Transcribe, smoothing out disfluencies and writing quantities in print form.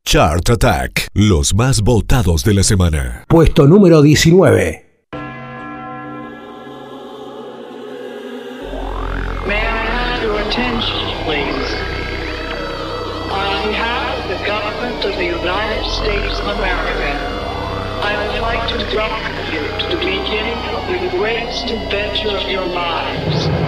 Chart Attack, los más votados de la semana. Puesto número 19. May I have your attention, please? On behalf of the government of the United States of America, I would like to welcome you to the beginning of the greatest adventure of your lives.